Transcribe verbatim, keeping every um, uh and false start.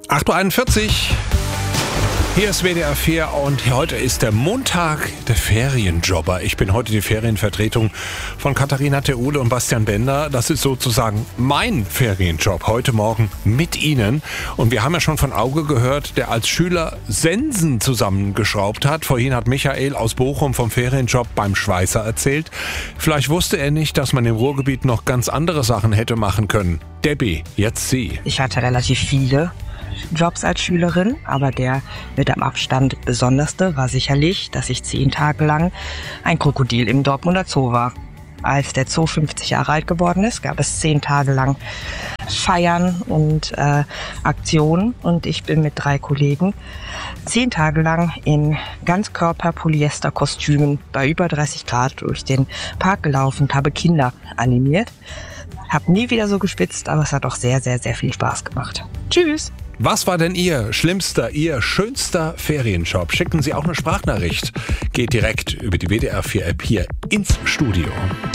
acht Uhr einundvierzig. Hier ist W D R vier und heute ist der Montag der Ferienjobber. Ich bin heute die Ferienvertretung von Katharina Theule und Bastian Bender. Das ist sozusagen mein Ferienjob heute Morgen mit Ihnen. Und wir haben ja schon von Auge gehört, der als Schüler Sensen zusammengeschraubt hat. Vorhin hat Michael aus Bochum vom Ferienjob beim Schweißer erzählt. Vielleicht wusste er nicht, dass man im Ruhrgebiet noch ganz andere Sachen hätte machen können. Debbie, jetzt Sie. Ich hatte relativ viele Jobs als Schülerin, aber der mit am Abstand besonderste war sicherlich, dass ich zehn Tage lang ein Krokodil im Dortmunder Zoo war. Als der Zoo fünfzig Jahre alt geworden ist, gab es zehn Tage lang Feiern und äh, Aktionen und ich bin mit drei Kollegen zehn Tage lang in Ganzkörper-Polyester-Kostümen bei über dreißig Grad durch den Park gelaufen und habe Kinder animiert. Hab nie wieder so gespitzt, aber es hat auch sehr, sehr, sehr viel Spaß gemacht. Tschüss! Was war denn Ihr schlimmster, Ihr schönster Ferienjob? Schicken Sie auch eine Sprachnachricht. Geht direkt über die W D R vier App hier ins Studio.